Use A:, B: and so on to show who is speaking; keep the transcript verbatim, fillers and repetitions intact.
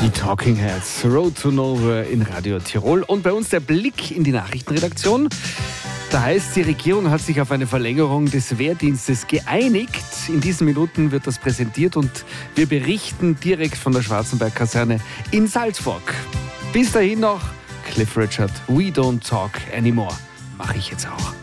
A: Die Talking Heads, Road to Nowhere in Radio Tirol. Und bei uns der Blick in die Nachrichtenredaktion. Da heißt, die Regierung hat sich auf eine Verlängerung des Wehrdienstes geeinigt. In diesen Minuten wird das präsentiert und wir berichten direkt von der Schwarzenberg-Kaserne in Salzburg. Bis dahin noch Cliff Richard, We Don't Talk Anymore. Mache ich jetzt auch.